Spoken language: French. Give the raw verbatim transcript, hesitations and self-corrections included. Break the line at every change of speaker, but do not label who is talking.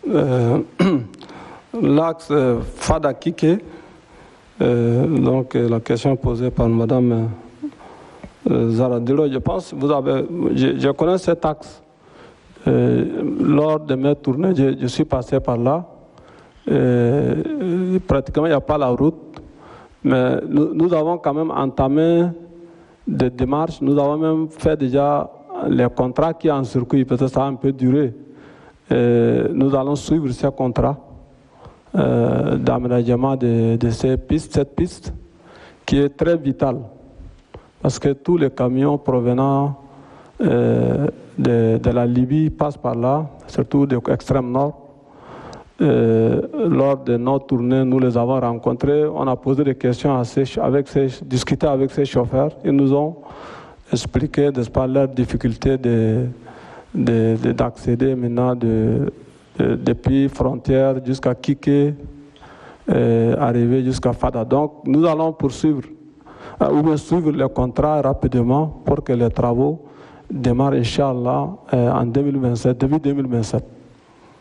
Euh, L'axe euh, Fada-Kike, euh, donc euh, la question posée par Madame euh, Zaradilo, je pense, vous avez, je, je connais cet axe. Euh, lors de mes tournées, je, je suis passé par là. Euh, pratiquement, il n'y a pas la route, mais nous, nous avons quand même entamé des démarches. Nous avons même fait déjà les contrats qui sont en circuit. Peut-être ça a un peu duré. Euh, nous allons suivre ces contrats euh, d'aménagement de, de ces pistes, cette piste qui est très vitale parce que tous les camions provenant euh, de, de la Libye passent par là, surtout de l'extrême nord. Euh, lors de nos tournées, nous les avons rencontrés, on a posé des questions à ces, avec ces, discuté avec ces chauffeurs. Ils nous ont expliqué, n'est-ce pas, leurs difficultés de, de, de, d'accéder maintenant de, de, depuis frontières jusqu'à Kike, euh, arriver jusqu'à Fada. Donc, nous allons poursuivre, euh, ou bien suivre les contrats rapidement pour que les travaux démarrent, Inch'Allah, euh, en deux mille vingt-sept, début deux mille vingt-sept.